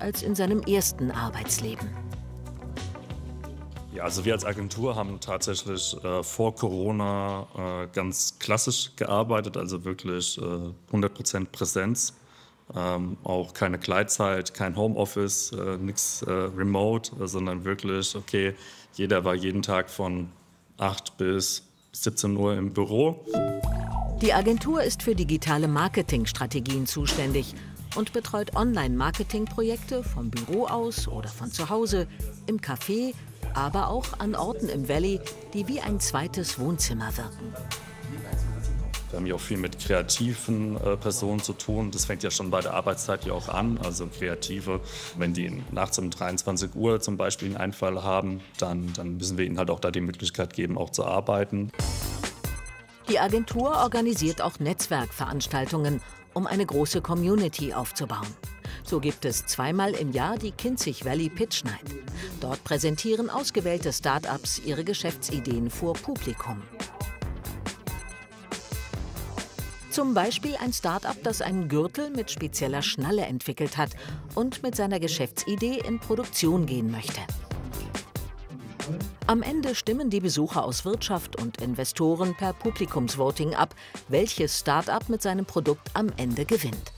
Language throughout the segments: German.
als in seinem ersten Arbeitsleben. Ja, also wir als Agentur haben tatsächlich vor Corona ganz klassisch gearbeitet, also wirklich 100% Präsenz. Auch keine Gleitzeit, kein Homeoffice, nichts remote, sondern wirklich, okay, jeder war jeden Tag von 8 bis 17 Uhr im Büro. Die Agentur ist für digitale Marketingstrategien zuständig und betreut Online-Marketing-Projekte vom Büro aus oder von zu Hause, im Café, aber auch an Orten im Valley, die wie ein zweites Wohnzimmer wirken. Wir haben ja auch viel mit kreativen Personen zu tun. Das fängt ja schon bei der Arbeitszeit ja auch an. Also Kreative, wenn die nachts um 23 Uhr zum Beispiel einen Einfall haben, dann müssen wir ihnen halt auch da die Möglichkeit geben, auch zu arbeiten. Die Agentur organisiert auch Netzwerkveranstaltungen, um eine große Community aufzubauen. So gibt es zweimal im Jahr die Kinzig Valley Pitch Night. Dort präsentieren ausgewählte Start-ups ihre Geschäftsideen vor Publikum. Zum Beispiel ein Start-up, das einen Gürtel mit spezieller Schnalle entwickelt hat und mit seiner Geschäftsidee in Produktion gehen möchte. Am Ende stimmen die Besucher aus Wirtschaft und Investoren per Publikumsvoting ab, welches Start-up mit seinem Produkt am Ende gewinnt.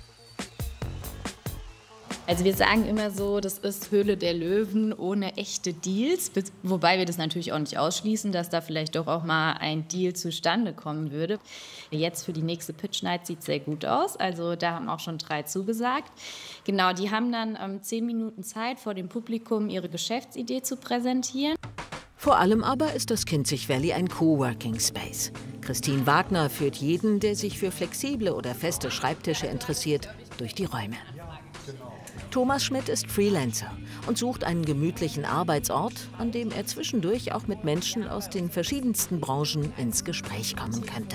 Also wir sagen immer so, das ist Höhle der Löwen ohne echte Deals, wobei wir das natürlich auch nicht ausschließen, dass da vielleicht doch auch mal ein Deal zustande kommen würde. Jetzt für die nächste Pitch Night sieht es sehr gut aus, also da haben auch schon 3 zugesagt. Genau, die haben dann 10 Minuten Zeit, vor dem Publikum ihre Geschäftsidee zu präsentieren. Vor allem aber ist das Kinzig Valley ein Coworking Space. Christine Wagner führt jeden, der sich für flexible oder feste Schreibtische interessiert, durch die Räume. Thomas Schmidt ist Freelancer und sucht einen gemütlichen Arbeitsort, an dem er zwischendurch auch mit Menschen aus den verschiedensten Branchen ins Gespräch kommen könnte.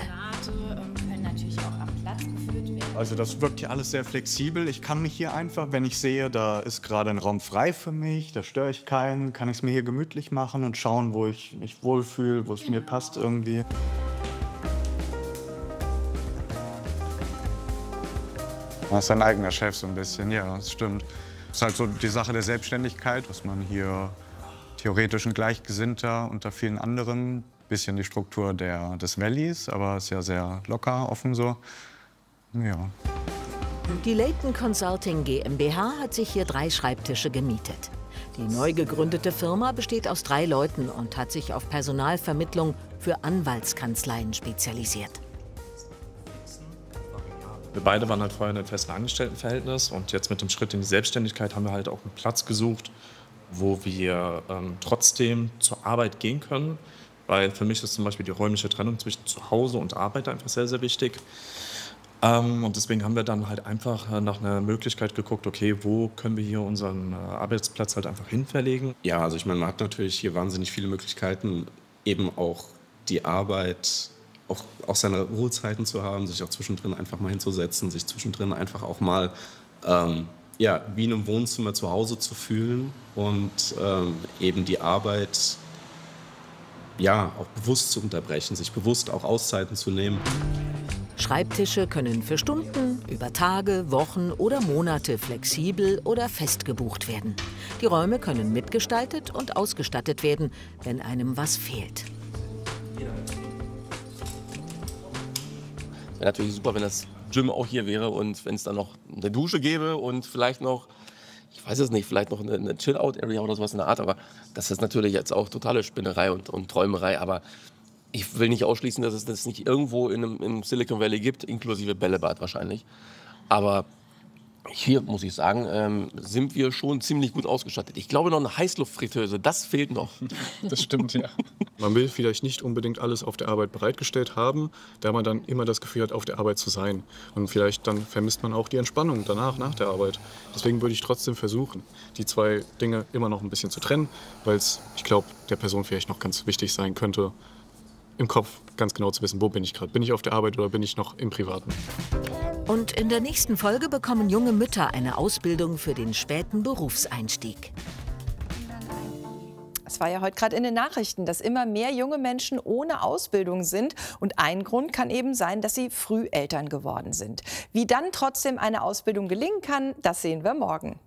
Also das wirkt hier alles sehr flexibel. Ich kann mich hier einfach, wenn ich sehe, da ist gerade ein Raum frei für mich, da störe ich keinen, kann ich es mir hier gemütlich machen und schauen, wo ich mich wohlfühle, wo es mir passt irgendwie. Man ist sein eigener Chef so ein bisschen, ja, das stimmt. Das ist halt so die Sache der Selbstständigkeit, was man hier theoretisch ein Gleichgesinnter unter vielen anderen, bisschen die Struktur des Valleys, aber ist ja sehr locker, offen so. Ja. Die Leighton Consulting GmbH hat sich hier 3 Schreibtische gemietet. Die neu gegründete Firma besteht aus 3 Leuten und hat sich auf Personalvermittlung für Anwaltskanzleien spezialisiert. Wir beide waren halt vorher in einem festen Angestelltenverhältnis und jetzt mit dem Schritt in die Selbstständigkeit haben wir halt auch einen Platz gesucht, wo wir trotzdem zur Arbeit gehen können. Weil für mich ist zum Beispiel die räumliche Trennung zwischen Zuhause und Arbeit einfach sehr, sehr wichtig. Und deswegen haben wir dann halt einfach nach einer Möglichkeit geguckt, okay, wo können wir hier unseren Arbeitsplatz halt einfach hinverlegen. Ja, also ich meine, man hat natürlich hier wahnsinnig viele Möglichkeiten, eben auch die Arbeit, auch seine Ruhezeiten zu haben, sich auch zwischendrin einfach mal hinzusetzen, sich zwischendrin einfach auch mal ja, wie in einem Wohnzimmer zu Hause zu fühlen und eben die Arbeit ja, auch bewusst zu unterbrechen, sich bewusst auch Auszeiten zu nehmen. Schreibtische können für Stunden, über Tage, Wochen oder Monate flexibel oder fest gebucht werden. Die Räume können mitgestaltet und ausgestattet werden, wenn einem was fehlt. Wäre natürlich super, wenn das Gym auch hier wäre und wenn es dann noch eine Dusche gäbe und vielleicht noch, ich weiß es nicht, vielleicht noch eine Chill-Out-Area oder sowas in der Art. Aber das ist natürlich jetzt auch totale Spinnerei und Träumerei. Aber ich will nicht ausschließen, dass es das nicht irgendwo im Silicon Valley gibt, inklusive Bällebad wahrscheinlich. Aber hier, muss ich sagen, sind wir schon ziemlich gut ausgestattet. Ich glaube, noch eine Heißluftfritteuse, das fehlt noch. Das stimmt, ja. Man will vielleicht nicht unbedingt alles auf der Arbeit bereitgestellt haben, da man dann immer das Gefühl hat, auf der Arbeit zu sein. Und vielleicht dann vermisst man auch die Entspannung danach, nach der Arbeit. Deswegen würde ich trotzdem versuchen, die 2 Dinge immer noch ein bisschen zu trennen, weil es, ich glaube, der Person vielleicht noch ganz wichtig sein könnte, im Kopf ganz genau zu wissen, wo bin ich gerade. Bin ich auf der Arbeit oder bin ich noch im Privaten? Und in der nächsten Folge bekommen junge Mütter eine Ausbildung für den späten Berufseinstieg. Es war ja heute gerade in den Nachrichten, dass immer mehr junge Menschen ohne Ausbildung sind. Und ein Grund kann eben sein, dass sie früh Eltern geworden sind. Wie dann trotzdem eine Ausbildung gelingen kann, das sehen wir morgen.